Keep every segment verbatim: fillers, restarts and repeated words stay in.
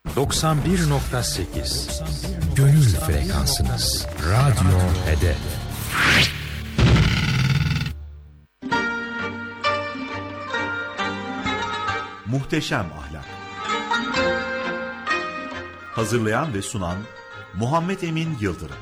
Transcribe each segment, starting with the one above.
doksan bir nokta sekiz Gönül frekansınız. Radyo Hedef. Muhteşem Ahlak. Hazırlayan ve sunan Muhammed Emin Yıldırım.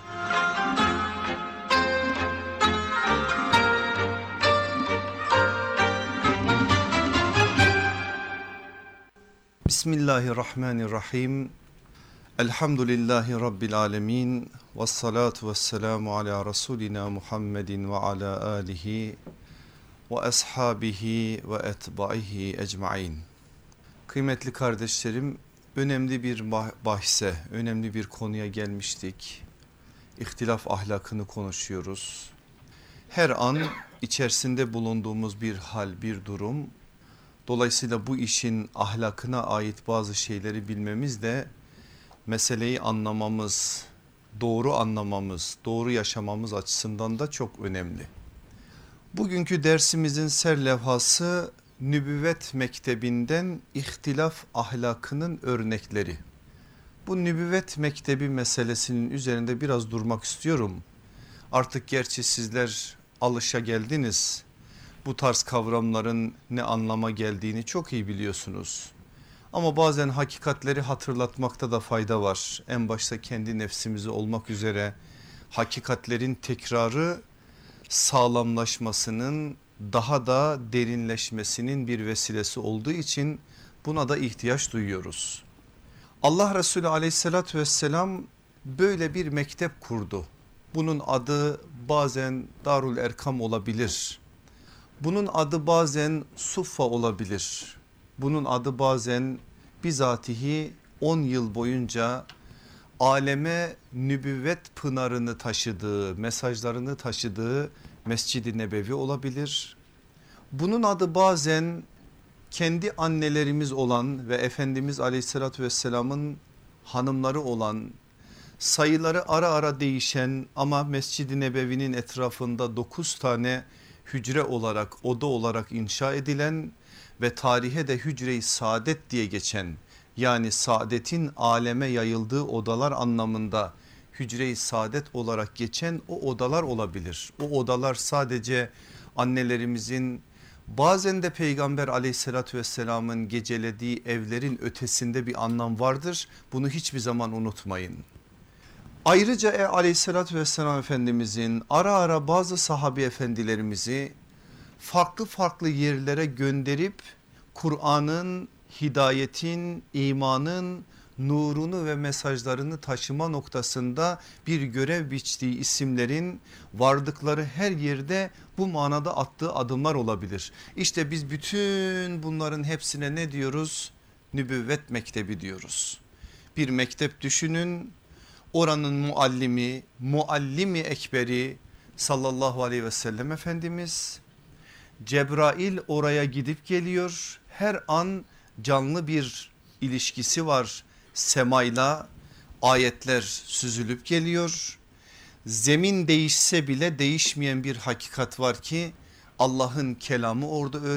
Bismillahirrahmanirrahim. Elhamdülillahi Rabbil alemin. Vessalatu vesselamu ala Resulina Muhammedin ve ala alihi ve ashabihi ve etbaihi ecmain. Kıymetli kardeşlerim, önemli bir bahse, önemli bir konuya gelmiştik. İhtilaf ahlakını konuşuyoruz. Her an içerisinde bulunduğumuz bir hal, bir durum. Dolayısıyla bu işin ahlakına ait bazı şeyleri bilmemiz de meseleyi anlamamız, doğru anlamamız, doğru yaşamamız açısından da çok önemli. Bugünkü dersimizin serlevhası nübüvvet mektebinden ihtilaf ahlakının örnekleri. Bu nübüvvet mektebi meselesinin üzerinde biraz durmak istiyorum. Artık gerçi sizler alışa geldiniz. Bu tarz kavramların ne anlama geldiğini çok iyi biliyorsunuz. Ama bazen hakikatleri hatırlatmakta da fayda var. En başta kendi nefsimizi olmak üzere hakikatlerin tekrarı sağlamlaşmasının, daha da derinleşmesinin bir vesilesi olduğu için buna da ihtiyaç duyuyoruz. Allah Resulü aleyhissalatü vesselam böyle bir mektep kurdu. Bunun adı bazen Darul Erkam olabilir. Bunun adı bazen Suffa olabilir. Bunun adı bazen bizatihi on yıl boyunca aleme nübüvvet pınarını taşıdığı, mesajlarını taşıdığı Mescid-i Nebevi olabilir. Bunun adı bazen kendi annelerimiz olan ve Efendimiz Aleyhisselatü Vesselam'ın hanımları olan, sayıları ara ara değişen ama Mescid-i Nebevi'nin etrafında dokuz tane hücre olarak, oda olarak inşa edilen ve tarihe de hücre-i saadet diye geçen, yani saadetin aleme yayıldığı odalar anlamında hücre-i saadet olarak geçen o odalar olabilir. O odalar sadece annelerimizin, bazen de Peygamber aleyhissalatü vesselamın gecelediği evlerin ötesinde bir anlam vardır. Bunu hiçbir zaman unutmayın. Ayrıca e, aleyhissalatü vesselam Efendimizin ara ara bazı sahabi efendilerimizi farklı farklı yerlere gönderip Kur'an'ın, hidayetin, imanın nurunu ve mesajlarını taşıma noktasında bir görev biçtiği isimlerin vardıkları her yerde bu manada attığı adımlar olabilir. İşte biz bütün bunların hepsine ne diyoruz? Nübüvvet mektebi diyoruz. Bir mektep düşünün. Oranın muallimi, muallimi ekberi sallallahu aleyhi ve sellem Efendimiz. Cebrail oraya gidip geliyor. Her an canlı bir ilişkisi var semayla. Ayetler süzülüp geliyor. Zemin değişse bile değişmeyen bir hakikat var ki Allah'ın kelamı orada öğreniyor.